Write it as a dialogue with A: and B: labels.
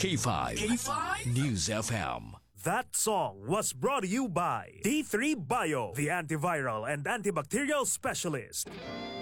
A: K5. News FM.
B: That song was brought to you by D3 Bio, the antiviral and antibacterial specialist.